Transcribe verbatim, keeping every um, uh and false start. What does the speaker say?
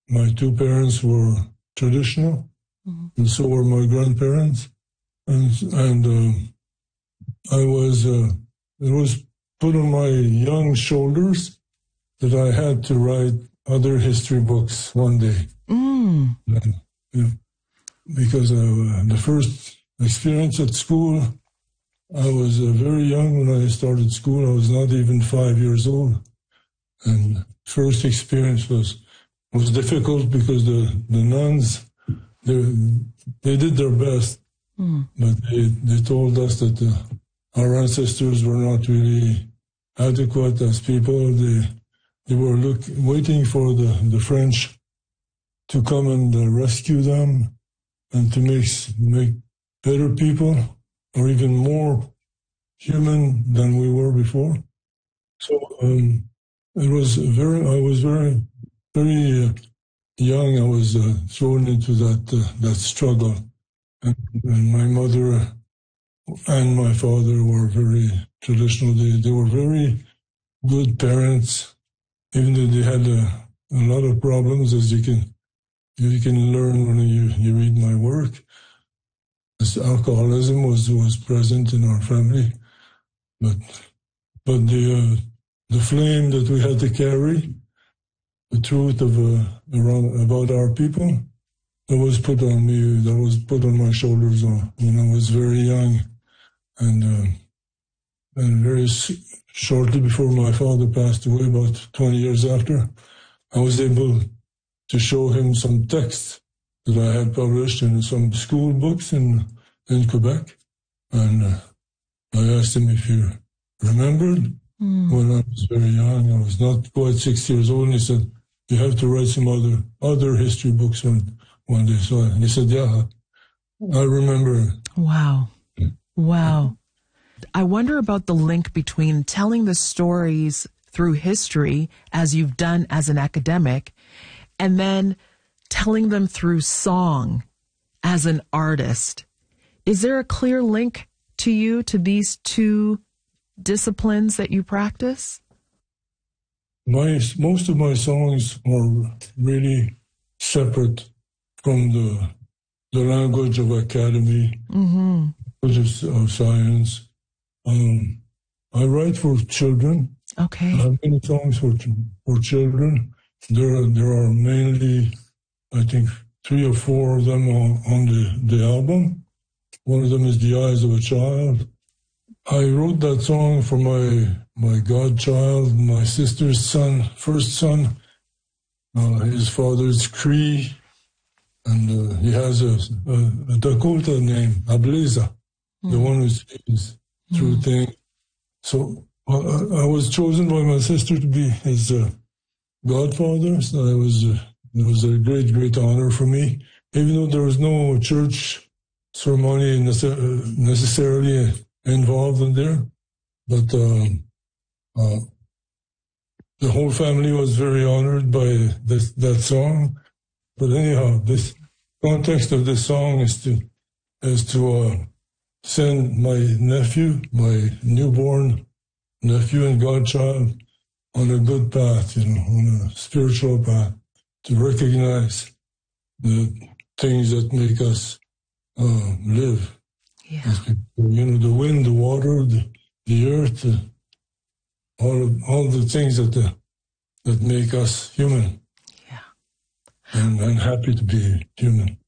my two parents were traditional, mm-hmm. and so were my grandparents. And, and uh, I was, uh, it was put on my young shoulders that I had to write other history books one day. Mm. And, you know, because uh, the first experience at school, I was uh, very young when I started school. I was not even five years old. And first experience was was difficult because the, the nuns, they, they did their best, mm. but they, they told us that uh, our ancestors were not really adequate as people. They they were look, waiting for the, the French to come and uh, rescue them and to make make better people, or even more human than we were before. So um, it was very. I was very, very uh, young. I was uh, thrown into that uh, that struggle, and, and my mother and my father were very traditional. They they were very good parents, even though they had a, a lot of problems, as you can you can learn when you, you read my work. This alcoholism was was present in our family, but but the uh, the flame that we had to carry, the truth of uh, around about our people, that was put on me. That was put on my shoulders when I was very young, and uh, and very shortly before my father passed away, about twenty years after, I was able to show him some texts that I had published in some school books in in Quebec, and uh, I asked him if he remembered mm. when I was very young. I was not quite six years old, and he said, "You have to write some other other history books one one day." So he said, "Yeah, I remember." Wow, wow. I wonder about the link between telling the stories through history, as you've done as an academic, and then telling them through song as an artist. Is there a clear link to you to these two disciplines that you practice? My most of my songs are really separate from the the language of academy, mm-hmm. language of, of science. Um, I write for children. Okay. I have many songs for for children. There are, there are mainly, I think, three or four of them on, on the, the album. One of them is The Eyes of a Child. I wrote that song for my my godchild, my sister's son, first son. Uh, his father is Cree, and uh, he has a, a, a Dakota name, Ableza, mm. the one who sees through mm. things. So uh, I was chosen by my sister to be his uh, godfather, so it was, uh, it was a great, great honor for me. Even though there was no church ceremony nece- necessarily involved in there, but um, uh, the whole family was very honored by this, that song. But anyhow, this context of this song is to is to uh, send my nephew, my newborn nephew and godchild, on a good path, you know, on a spiritual path, to recognize the things that make us uh, live. Yeah. You know, the wind, the water, the, the earth, the, all of, all the things that uh, that make us human. Yeah. And, and happy to be human.